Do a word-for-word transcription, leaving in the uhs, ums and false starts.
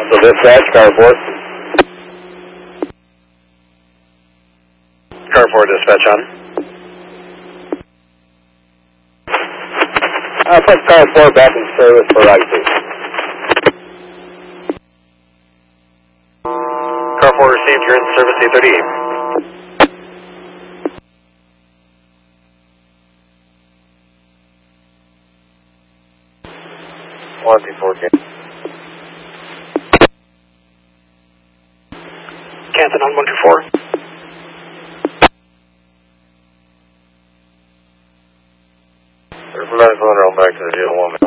So dispatch, car four. Car four dispatch on. Uh, put car four back in service for I C. Car four received, you're in service eight thirty-eight. one two four, okay. Canton on one two four. We're going back to the zero one.